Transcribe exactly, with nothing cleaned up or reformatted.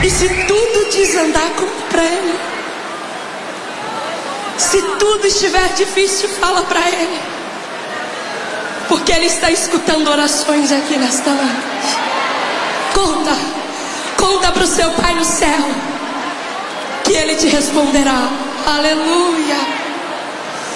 E se tudo desandar, conta para Ele. Se tudo estiver difícil, fala para Ele. Porque Ele está escutando orações aqui nesta noite. Conta, conta para o seu Pai no céu, que Ele te responderá. Aleluia.